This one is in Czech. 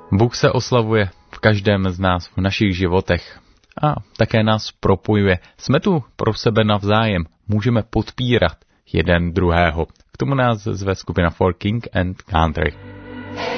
Bůh se oslavuje v každém z nás, v našich životech a také nás propojuje. Jsme tu pro sebe navzájem, můžeme podpírat jeden druhého. K tomu nás zve skupina For King and Country.